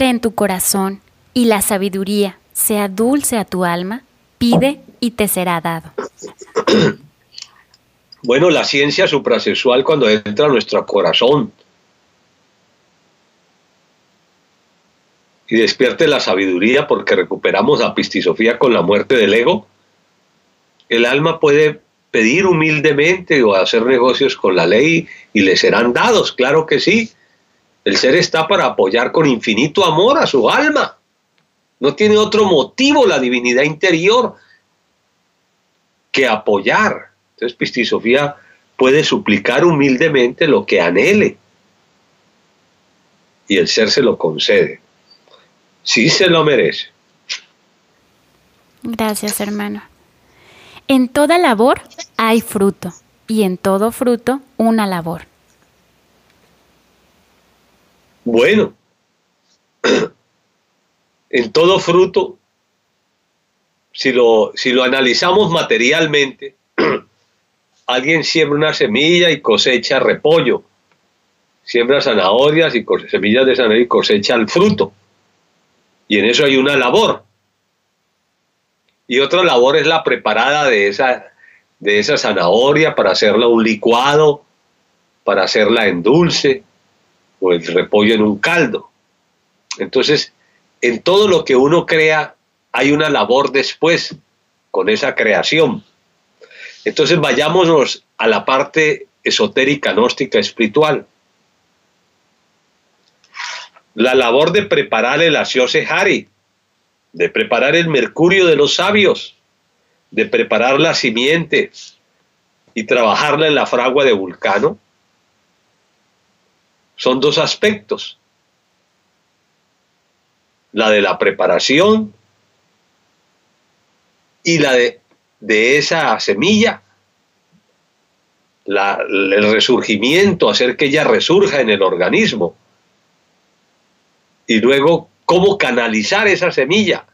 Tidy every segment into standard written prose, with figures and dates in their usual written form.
entre en tu corazón y la sabiduría sea dulce a tu alma, pide y te será dado. Bueno, la ciencia suprasexual cuando entra a nuestro corazón y despierte la sabiduría porque recuperamos la pistisofía con la muerte del ego, el alma puede pedir humildemente o hacer negocios con la ley y le serán dados, claro que sí. El ser está para apoyar con infinito amor a su alma. No tiene otro motivo la divinidad interior que apoyar. Entonces pistisofía puede suplicar humildemente lo que anhele y el ser se lo concede. Sí se lo merece. Gracias, hermano. En toda labor hay fruto, y en todo fruto una labor. Bueno, en todo fruto, si lo analizamos materialmente, alguien siembra una semilla y cosecha repollo, siembra zanahorias y semillas de zanahoria y cosecha el fruto, y en eso hay una labor. Y otra labor es la preparada de esa zanahoria para hacerla un licuado, para hacerla en dulce, o el repollo en un caldo. Entonces, en todo lo que uno crea, hay una labor después con esa creación. Entonces, vayámonos a la parte esotérica, gnóstica, espiritual. La labor de preparar el Asiose Hari, de preparar el mercurio de los sabios, de preparar la simiente y trabajarla en la fragua de Vulcano, son dos aspectos. La de la preparación y la de esa semilla, el resurgimiento, hacer que ella resurja en el organismo. Y luego, ¿cómo canalizar esa semilla?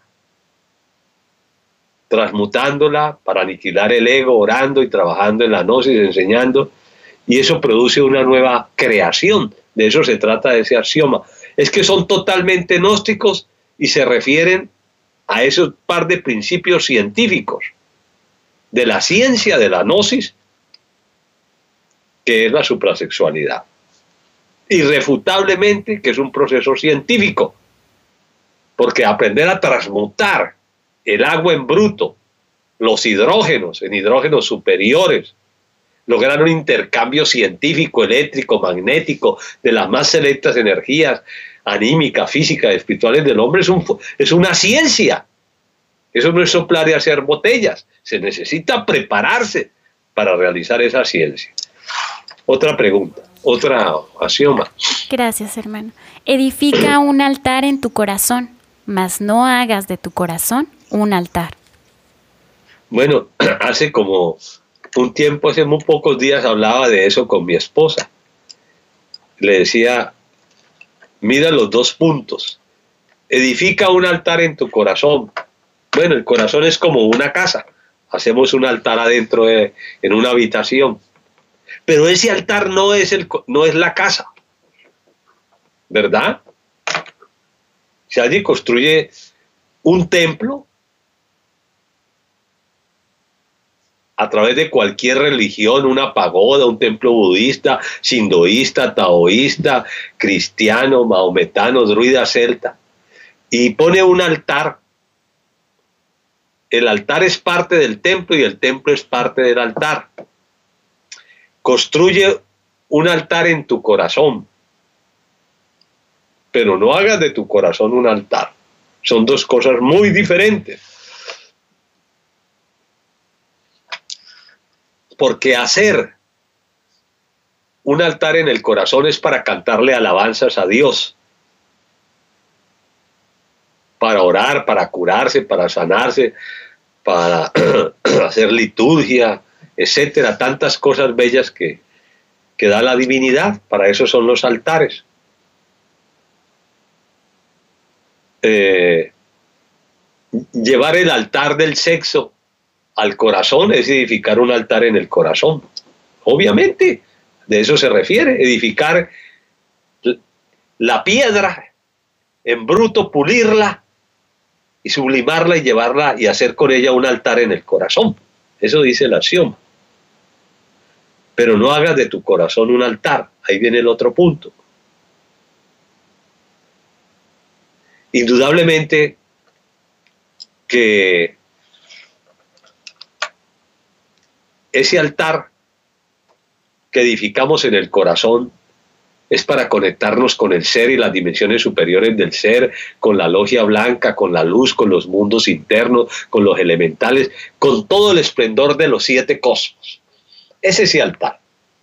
Transmutándola para aniquilar el ego, orando y trabajando en la gnosis, enseñando. Y eso produce una nueva creación. De eso se trata ese axioma. Es que son totalmente gnósticos y se refieren a esos par de principios científicos de la ciencia de la gnosis, que es la suprasexualidad. Irrefutablemente que es un proceso científico, porque aprender a transmutar el agua en bruto, los hidrógenos en hidrógenos superiores, lograr un intercambio científico, eléctrico, magnético de las más selectas energías anímicas, físicas, espirituales del hombre, es una ciencia. Eso no es soplar y hacer botellas. Se necesita prepararse para realizar esa ciencia. Otra pregunta, otra axioma. Gracias, hermano. Edifica un altar en tu corazón, mas no hagas de tu corazón un altar. Bueno, hace como un tiempo, hace muy pocos días, hablaba de eso con mi esposa. Le decía, mira los dos puntos. Edifica un altar en tu corazón. Bueno, el corazón es como una casa. Hacemos un altar adentro en una habitación. Pero ese altar no es la casa, ¿verdad? Si alguien construye un templo a través de cualquier religión, una pagoda, un templo budista, sindoísta, taoísta, cristiano, maometano, druida, celta, y pone un altar, el altar es parte del templo y el templo es parte del altar. Construye un altar en tu corazón, pero no hagas de tu corazón un altar. Son dos cosas muy diferentes. Porque hacer un altar en el corazón es para cantarle alabanzas a Dios, para orar, para curarse, para sanarse, para hacer liturgia, etcétera, tantas cosas bellas que da la divinidad. Para eso son los altares. Llevar el altar del sexo al corazón es edificar un altar en el corazón. Obviamente, de eso se refiere, edificar la piedra en bruto, pulirla y sublimarla y llevarla y hacer con ella un altar en el corazón. Eso dice el axioma. Pero no hagas de tu corazón un altar. Ahí viene el otro punto. Indudablemente que ese altar que edificamos en el corazón es para conectarnos con el ser y las dimensiones superiores del ser, con la logia blanca, con la luz, con los mundos internos, con los elementales, con todo el esplendor de los 7 cosmos. Ese es el altar.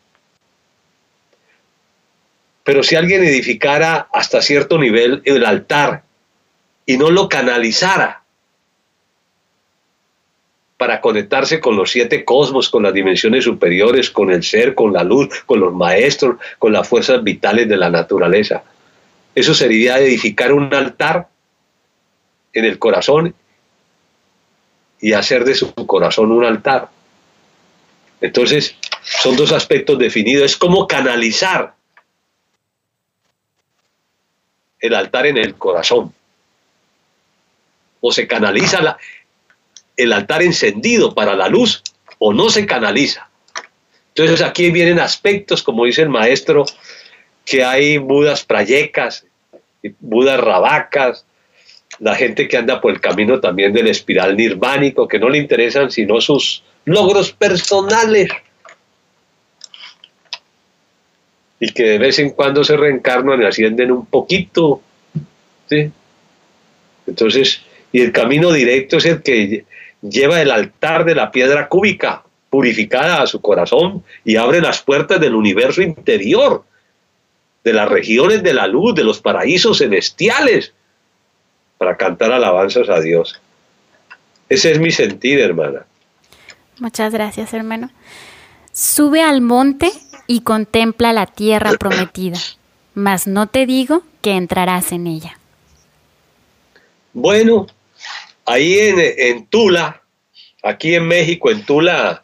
Pero si alguien edificara hasta cierto nivel el altar y no lo canalizara para conectarse con los 7 cosmos, con las dimensiones superiores, con el ser, con la luz, con los maestros, con las fuerzas vitales de la naturaleza, eso sería edificar un altar en el corazón y hacer de su corazón un altar. Entonces, son 2 aspectos definidos. Es como canalizar el altar en el corazón. O se canaliza el altar encendido para la luz, o no se canaliza. Entonces aquí vienen aspectos, como dice el maestro, que hay budas prayecas, budas rabacas, la gente que anda por el camino también del espiral nirvánico, que no le interesan sino sus logros personales, y que de vez en cuando se reencarnan y ascienden un poquito, ¿sí? Entonces, y el camino directo es el que lleva el altar de la piedra cúbica purificada a su corazón y abre las puertas del universo interior, de las regiones de la luz, de los paraísos celestiales, para cantar alabanzas a Dios. Ese es mi sentir, hermana. Muchas gracias, hermano. Sube al monte y contempla la tierra prometida, mas no te digo que entrarás en ella. Bueno, ahí en Tula, aquí en México, en Tula,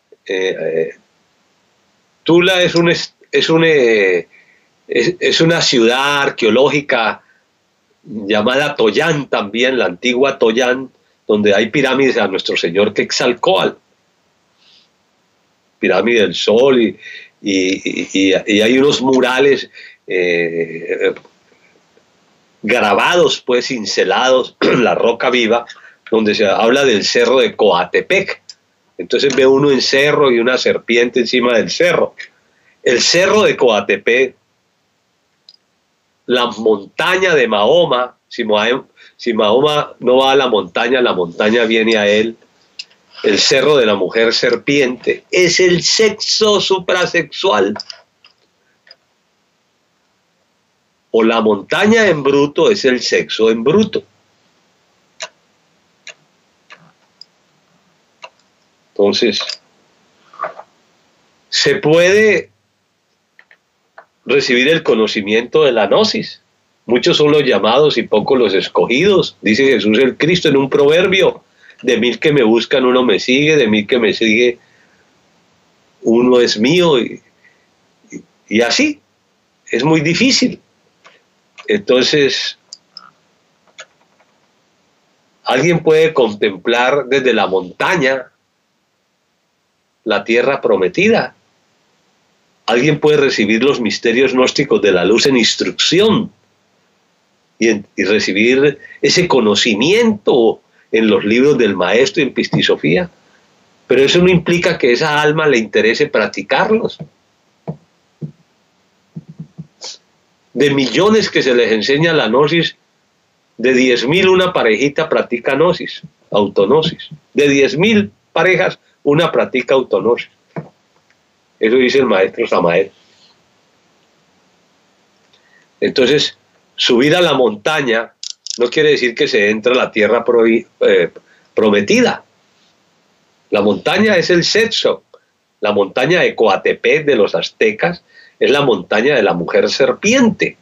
Tula es una ciudad arqueológica llamada Toyán también, la antigua Toyán, donde hay pirámides a nuestro señor Quetzalcóatl, pirámide del Sol, y hay unos murales grabados, pues cincelados en la roca viva, donde se habla del cerro de Coatepec. Entonces ve uno un cerro y una serpiente encima del cerro. El cerro de Coatepec, la montaña de Mahoma, si Mahoma no va a la montaña viene a él. El cerro de la mujer serpiente es el sexo suprasexual. O la montaña en bruto es el sexo en bruto. Entonces, se puede recibir el conocimiento de la gnosis. Muchos son los llamados y pocos los escogidos, dice Jesús el Cristo en un proverbio: de 1000 que me buscan uno me sigue, de 1000 que me sigue uno es mío, y así, es muy difícil. Entonces, alguien puede contemplar desde la montaña la tierra prometida. Alguien puede recibir los misterios gnósticos de la luz en instrucción y recibir ese conocimiento en los libros del maestro y en Pistisofía. Pero eso no implica que esa alma le interese practicarlos. De millones que se les enseña la gnosis, de 10.000 una parejita practica gnosis, autognosis. De 10.000 parejas, una practica autognosis. Eso dice el maestro Samael. Entonces, subir a la montaña no quiere decir que se entra a la tierra prometida. La montaña es el sexo. La montaña de Coatepec de los aztecas es la montaña de la mujer serpiente.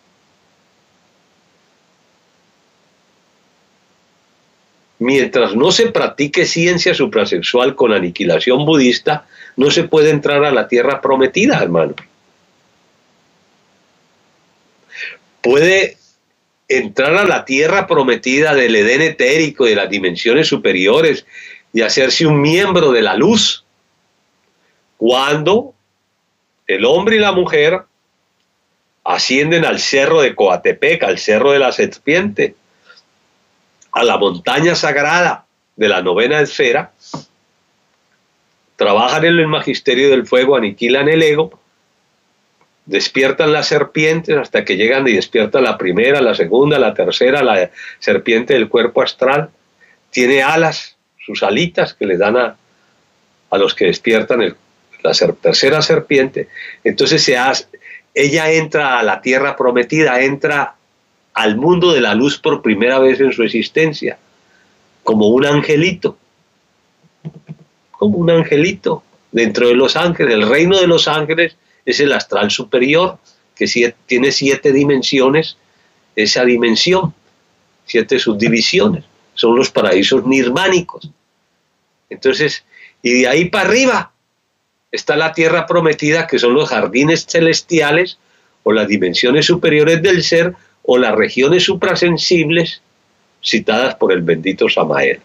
Mientras no se practique ciencia suprasexual con aniquilación budista, no se puede entrar a la tierra prometida, hermano. Puede entrar a la tierra prometida del Edén etérico, de las dimensiones superiores, y hacerse un miembro de la luz, cuando el hombre y la mujer ascienden al cerro de Coatepec, al cerro de la serpiente, a la montaña sagrada de la novena esfera, trabajan en el magisterio del fuego, aniquilan el ego, despiertan las serpientes hasta que llegan y despiertan la primera, la segunda, la tercera, la serpiente del cuerpo astral. Tiene alas, sus alitas que le dan a los que despiertan la tercera serpiente. Entonces ella entra a la tierra prometida, entra al mundo de la luz por primera vez en su existencia, como un angelito. Como un angelito dentro de los ángeles. El reino de los ángeles es el astral superior, que tiene 7 dimensiones. Esa dimensión, 7 subdivisiones, son los paraísos nirvánicos. Entonces, y de ahí para arriba está la tierra prometida, que son los jardines celestiales, o las dimensiones superiores del ser, o las regiones suprasensibles citadas por el bendito Samael.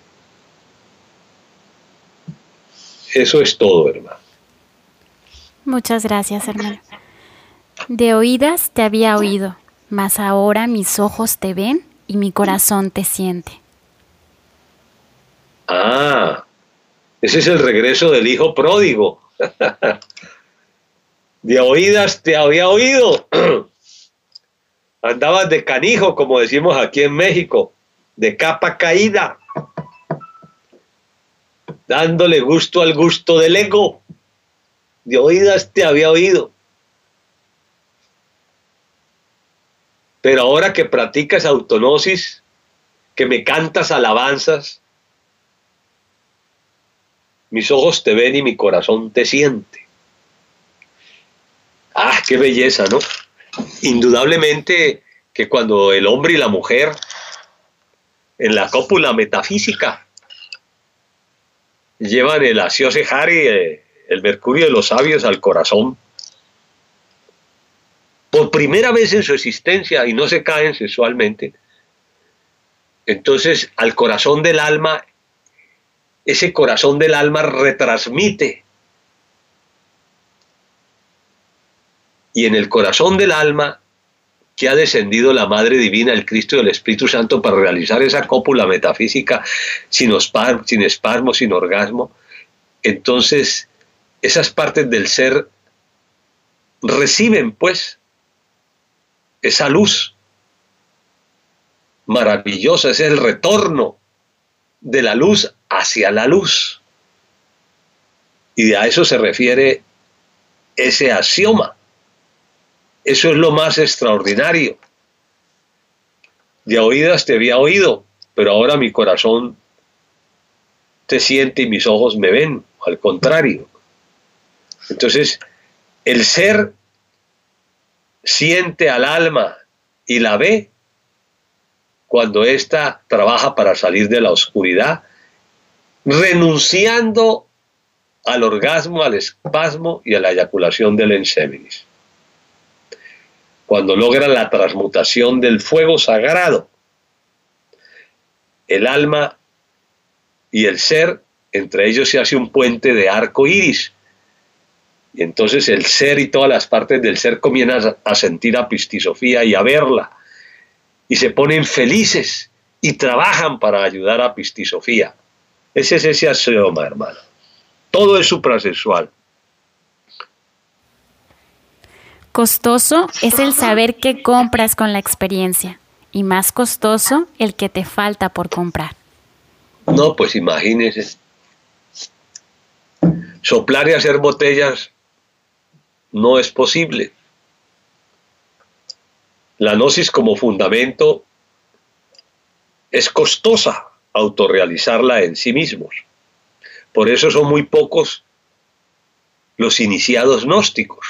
Eso es todo, hermano. Muchas gracias, hermano. De oídas te había oído, mas ahora mis ojos te ven y mi corazón te siente. Ah, ese es el regreso del hijo pródigo. De oídas te había oído. Andabas de canijo, como decimos aquí en México, de capa caída, dándole gusto al gusto del ego. De oídas te había oído. Pero ahora que practicas autognosis, que me cantas alabanzas, mis ojos te ven y mi corazón te siente. ¡Ah, qué belleza!, ¿no? Indudablemente que cuando el hombre y la mujer en la cópula metafísica llevan el Asiose Hari, el mercurio de los sabios, al corazón, por primera vez en su existencia, y no se caen sexualmente, entonces al corazón del alma, ese corazón del alma retransmite, y en el corazón del alma que ha descendido la Madre Divina, el Cristo y el Espíritu Santo para realizar esa cópula metafísica sin espasmo, sin orgasmo, entonces esas partes del ser reciben pues esa luz maravillosa, ese es el retorno de la luz hacia la luz. Y a eso se refiere ese axioma. Eso es lo más extraordinario. De oídas te había oído, pero ahora mi corazón te siente y mis ojos me ven, al contrario. Entonces, el ser siente al alma y la ve cuando ésta trabaja para salir de la oscuridad, renunciando al orgasmo, al espasmo y a la eyaculación del enseminis. Cuando logra la transmutación del fuego sagrado, el alma y el ser, entre ellos se hace un puente de arco iris. Y entonces el ser y todas las partes del ser comienzan a sentir a Pistisofía y a verla. Y se ponen felices y trabajan para ayudar a Pistisofía. Ese es ese axioma, hermano. Todo es suprasexual. Costoso es el saber que compras con la experiencia y más costoso el que te falta por comprar. No, pues imagínese. Soplar y hacer botellas no es posible. La gnosis como fundamento es costosa autorrealizarla en sí mismos. Por eso son muy pocos los iniciados gnósticos.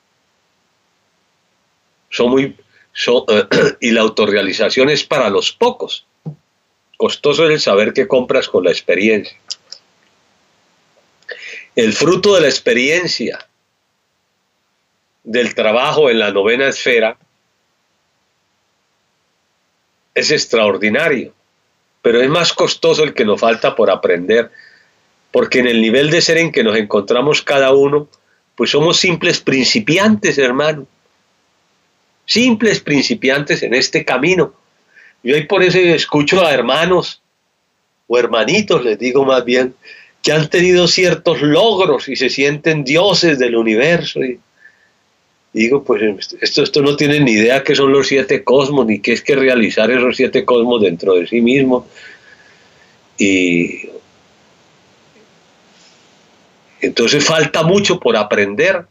Y la autorrealización es para los pocos. Costoso es el saber que compras con la experiencia. El fruto de la experiencia, del trabajo en la novena esfera, es extraordinario, pero es más costoso el que nos falta por aprender, porque en el nivel de ser en que nos encontramos cada uno, pues somos simples principiantes, hermano, simples principiantes en este camino. Yo ahí por eso escucho a hermanos, o hermanitos, les digo más bien, que han tenido ciertos logros y se sienten dioses del universo. Y digo, pues esto no tienen ni idea qué son los 7 cosmos, ni qué es que realizar esos 7 cosmos dentro de sí mismo. Y entonces falta mucho por aprender.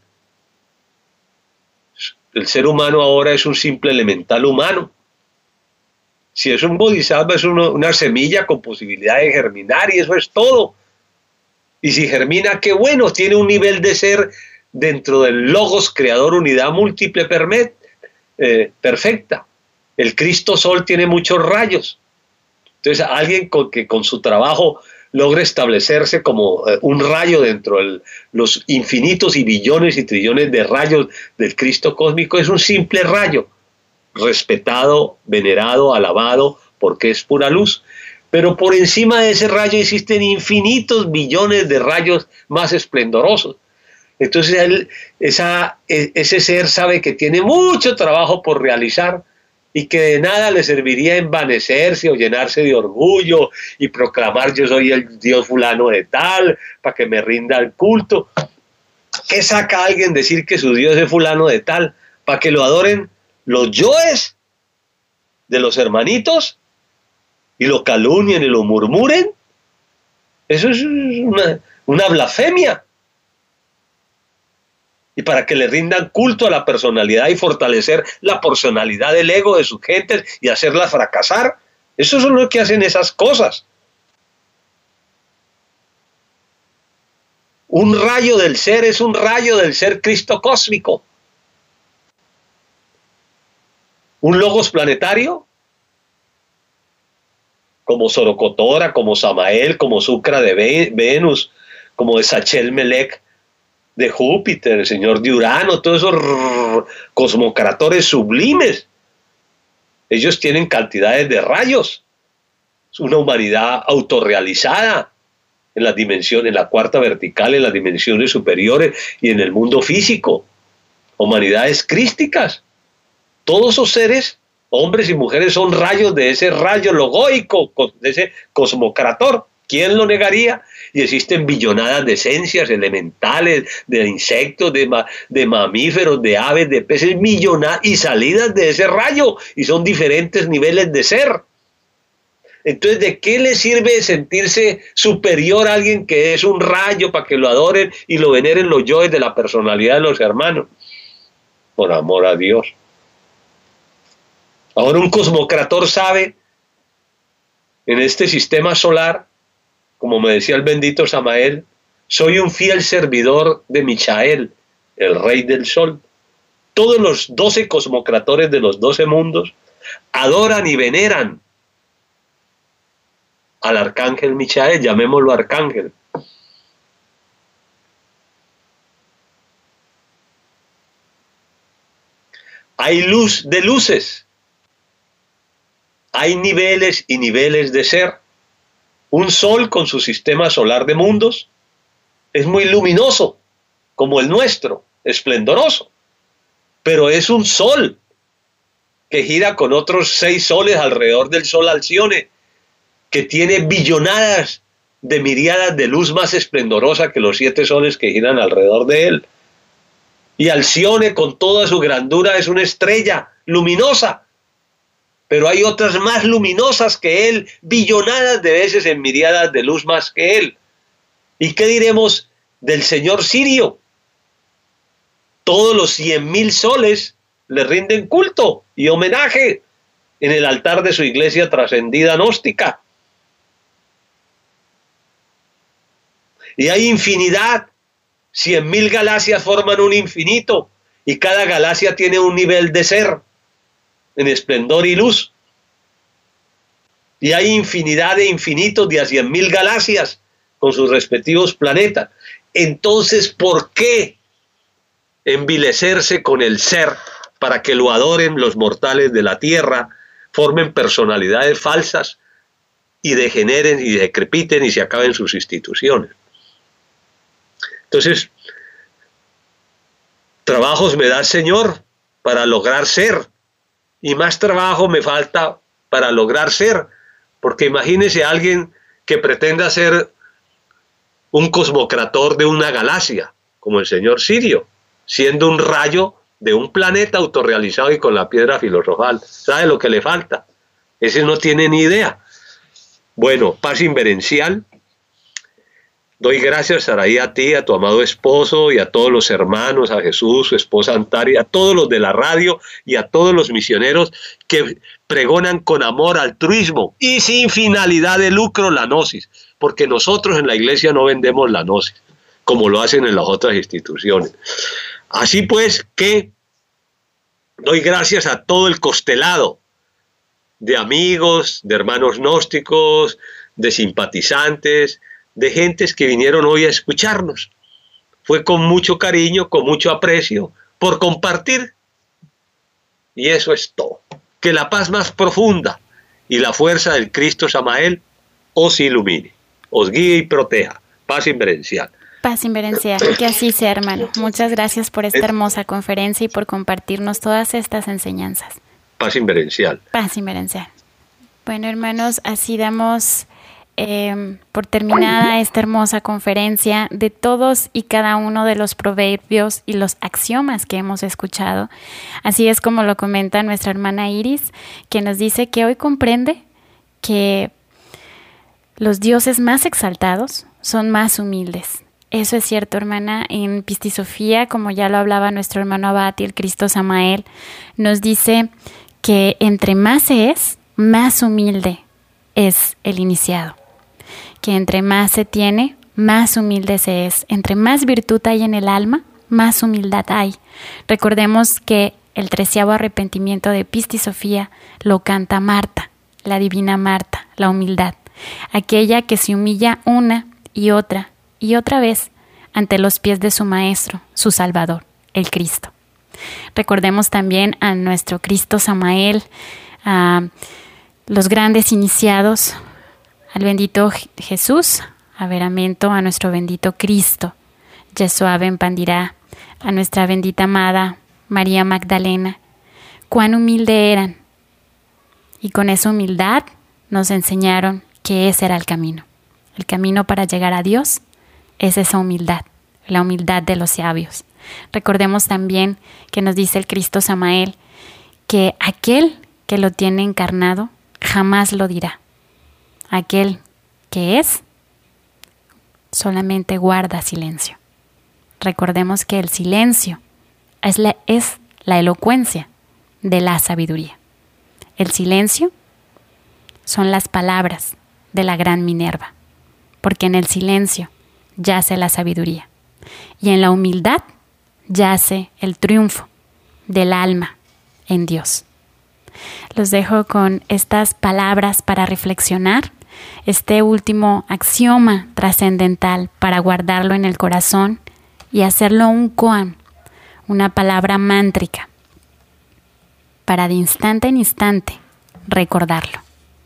El ser humano ahora es un simple elemental humano. Si es un bodhisattva, es una semilla con posibilidad de germinar, y eso es todo. Y si germina, qué bueno, tiene un nivel de ser dentro del Logos, creador, unidad múltiple perfecta. El Cristo Sol tiene muchos rayos. Entonces, alguien que con su trabajo logra establecerse como un rayo dentro de los infinitos y billones y trillones de rayos del Cristo cósmico, es un simple rayo, respetado, venerado, alabado, porque es pura luz. Pero por encima de ese rayo existen infinitos billones de rayos más esplendorosos. Entonces ese ser sabe que tiene mucho trabajo por realizar y que de nada le serviría envanecerse o llenarse de orgullo y proclamar yo soy el Dios fulano de tal para que me rinda el culto. ¿Qué saca a alguien decir que su Dios es fulano de tal? ¿Para que lo adoren los yoes de los hermanitos y lo calumnien y lo murmuren? Eso es una blasfemia. Y para que le rindan culto a la personalidad y fortalecer la personalidad del ego de sus gentes y hacerlas fracasar. Eso es lo que hacen esas cosas. Un rayo del ser es un rayo del ser Cristo cósmico. Un logos planetario, como Sorocotora, como Samael, como Sucra de Venus, como de Sachel Melech de Júpiter, el señor de Urano, todos esos cosmocratores sublimes. Ellos tienen cantidades de rayos. Es una humanidad autorrealizada en las dimensiones, en la cuarta vertical, en las dimensiones superiores y en el mundo físico. Humanidades crísticas. Todos esos seres, hombres y mujeres, son rayos de ese rayo logoico, de ese cosmocrator. ¿Quién lo negaría? Y existen billonadas de esencias elementales, de insectos, de mamíferos, de aves, de peces, millonadas y salidas de ese rayo, y son diferentes niveles de ser. Entonces, ¿de qué le sirve sentirse superior a alguien que es un rayo para que lo adoren y lo veneren los yoes de la personalidad de los hermanos? Por amor a Dios. Ahora un cosmocrator sabe, en este sistema solar, como me decía el bendito Samael, soy un fiel servidor de Michael, el rey del sol. Todos los 12 cosmocratores de los 12 mundos adoran y veneran al arcángel Michael, llamémoslo arcángel. Hay luz de luces, hay niveles y niveles de ser. Un sol con su sistema solar de mundos es muy luminoso, como el nuestro, esplendoroso, pero es un sol que gira con otros 6 soles alrededor del sol Alcione, que tiene billonadas de miriadas de luz más esplendorosa que los 7 soles que giran alrededor de él. Y Alcione, con toda su grandura, es una estrella luminosa, pero hay otras más luminosas que él, billonadas de veces en miriadas de luz más que él. ¿Y qué diremos del señor Sirio? Todos los 100.000 soles le rinden culto y homenaje en el altar de su iglesia trascendida gnóstica. Y hay infinidad. 100.000 galaxias forman un infinito y cada galaxia tiene un nivel de ser en esplendor y luz. Y hay infinidad de infinitos de a 100.000 galaxias con sus respectivos planetas. Entonces, ¿por qué envilecerse con el ser para que lo adoren los mortales de la tierra? formen personalidades falsas y degeneren y decrepiten y se acaben sus instituciones. Entonces, trabajos me da el Señor para lograr ser, y más trabajo me falta para lograr ser, porque imagínese a alguien que pretenda ser un cosmocrator de una galaxia, como el señor Sirio, siendo un rayo de un planeta autorrealizado y con la piedra filosofal. ¿Sabe lo que le falta? Ese no tiene ni idea. Bueno, paz inverencial. Doy gracias, Saraí, a ti, a tu amado esposo y a todos los hermanos, a Jesús, su esposa Antaria, a todos los de la radio y a todos los misioneros que pregonan con amor, altruismo y sin finalidad de lucro la gnosis, porque nosotros en la iglesia no vendemos la gnosis, como lo hacen en las otras instituciones. Así pues que doy gracias a todo el costelado de amigos, de hermanos gnósticos, de simpatizantes, de gentes que vinieron hoy a escucharnos. Fue con mucho cariño, con mucho aprecio, por compartir. Y eso es todo. Que la paz más profunda y la fuerza del Cristo Samael os ilumine, os guíe y proteja. Paz inverencial. Paz inverencial, que así sea, hermano. Muchas gracias por esta hermosa conferencia y por compartirnos todas estas enseñanzas. Paz inverencial. Paz inverencial. Bueno, hermanos, así damos por terminada esta hermosa conferencia de todos y cada uno de los proverbios y los axiomas que hemos escuchado. Así es como lo comenta nuestra hermana Iris, que nos dice que hoy comprende que los dioses más exaltados son más humildes. Eso es cierto, hermana. En Pistisofía, como ya lo hablaba nuestro hermano Abati, el Cristo Samael, nos dice que entre más se es, más humilde es el iniciado. Que entre más se tiene, más humilde se es. Entre más virtud hay en el alma, más humildad hay. Recordemos que el 13º arrepentimiento de Pistisofía lo canta Marta, la divina Marta, la humildad. Aquella que se humilla una y otra vez ante los pies de su Maestro, su Salvador, el Cristo. Recordemos también a nuestro Cristo Samael, a los grandes iniciados, al bendito Jesús, a Veramento, a nuestro bendito Cristo, Yeshua ben Pandirá, a nuestra bendita amada María Magdalena. Cuán humilde eran. Y con esa humildad nos enseñaron que ese era el camino. El camino para llegar a Dios es esa humildad, la humildad de los sabios. Recordemos también que nos dice el Cristo Samael que aquel que lo tiene encarnado jamás lo dirá. Aquel que es, solamente guarda silencio. Recordemos que el silencio es la elocuencia de la sabiduría. El silencio son las palabras de la gran Minerva, porque en el silencio yace la sabiduría y en la humildad yace el triunfo del alma en Dios. Los dejo con estas palabras para reflexionar, este último axioma trascendental para guardarlo en el corazón y hacerlo un koan, una palabra mántrica, para de instante en instante recordarlo.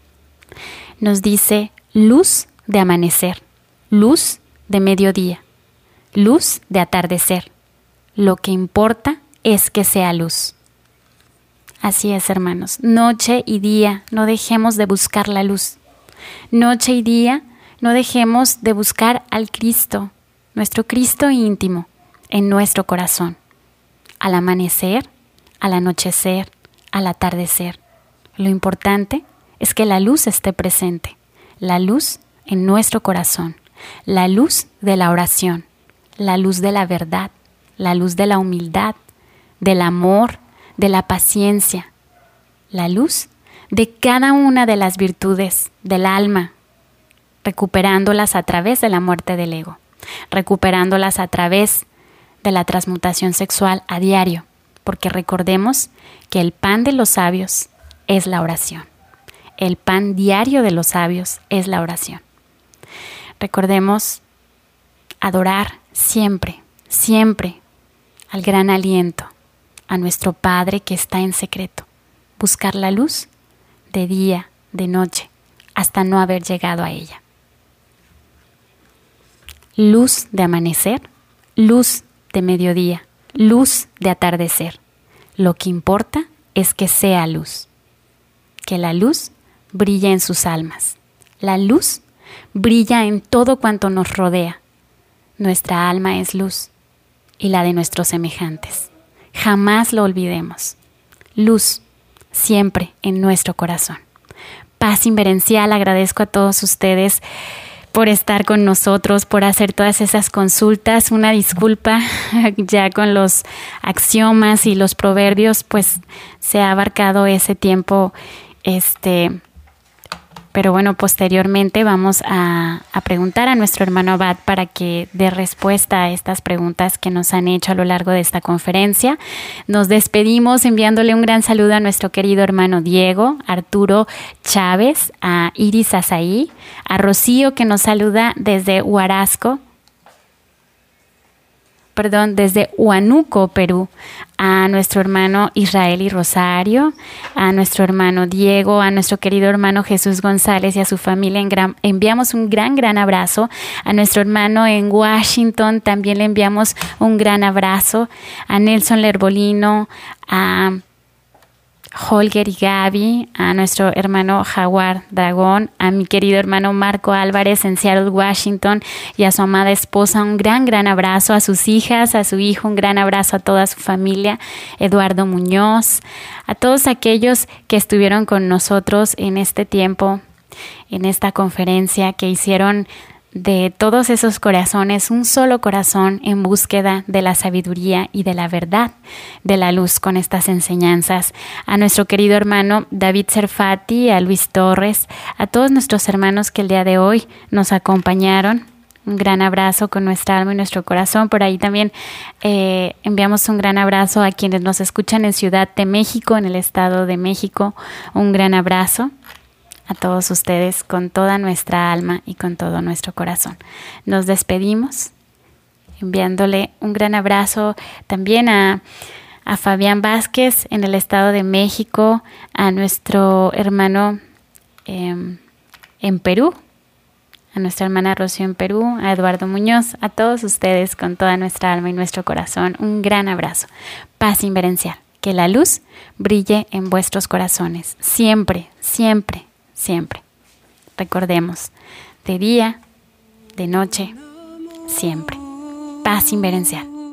Nos dice luz de amanecer, luz de mediodía, luz de atardecer. Lo que importa es que sea luz. Así es, hermanos. Noche y día no dejemos de buscar la luz. Noche y día no dejemos de buscar al Cristo, nuestro Cristo íntimo, en nuestro corazón. Al amanecer, al anochecer, al atardecer. Lo importante es que la luz esté presente. La luz en nuestro corazón. La luz de la oración. La luz de la verdad. La luz de la humildad. Del amor. De la paciencia. La luz de cada una de las virtudes del alma, recuperándolas a través de la muerte del ego, recuperándolas a través de la transmutación sexual a diario, porque recordemos que el pan de los sabios es la oración. El pan diario de los sabios es la oración. Recordemos adorar siempre, siempre al gran aliento, a nuestro Padre que está en secreto. Buscar la luz de día, de noche, hasta no haber llegado a ella. Luz de amanecer, luz de mediodía, luz de atardecer. Lo que importa es que sea luz, que la luz brilla en sus almas. La luz brilla en todo cuanto nos rodea. Nuestra alma es luz y la de nuestros semejantes. Jamás lo olvidemos. Luz siempre en nuestro corazón. Paz inverencial, agradezco a todos ustedes por estar con nosotros, por hacer todas esas consultas. Una disculpa, ya con los axiomas y los proverbios, pues se ha abarcado ese tiempo, pero bueno, posteriormente vamos a preguntar a nuestro hermano Abad para que dé respuesta a estas preguntas que nos han hecho a lo largo de esta conferencia. Nos despedimos enviándole un gran saludo a nuestro querido hermano Diego, Arturo Chávez, a Iris Azaí, a Rocío, que nos saluda desde desde Huánuco, Perú, a nuestro hermano Israel y Rosario, a nuestro hermano Diego, a nuestro querido hermano Jesús González y a su familia. Enviamos un gran abrazo. A nuestro hermano en Washington también le enviamos un gran abrazo. A Nelson Lerbolino, a Holger y Gaby, a nuestro hermano Jaguar Dragón, a mi querido hermano Marco Álvarez en Seattle, Washington, y a su amada esposa un gran abrazo, a sus hijas, a su hijo, un gran abrazo a toda su familia, Eduardo Muñoz, a todos aquellos que estuvieron con nosotros en este tiempo, en esta conferencia, que hicieron de todos esos corazones un solo corazón en búsqueda de la sabiduría y de la verdad, de la luz con estas enseñanzas. A nuestro querido hermano David Serfati, a Luis Torres, a todos nuestros hermanos que el día de hoy nos acompañaron. Un gran abrazo con nuestra alma y nuestro corazón. Por ahí también enviamos un gran abrazo a quienes nos escuchan en Ciudad de México, en el Estado de México. Un gran abrazo a todos ustedes con toda nuestra alma y con todo nuestro corazón. Nos despedimos enviándole un gran abrazo también a Fabián Vázquez en el Estado de México, a nuestro hermano en Perú, a nuestra hermana Rocío en Perú, a Eduardo Muñoz, a todos ustedes con toda nuestra alma y nuestro corazón. Un gran abrazo. Paz inverencial. Que la luz brille en vuestros corazones. Siempre, siempre. Siempre. Recordemos, de día, de noche, siempre. Paz inverencial.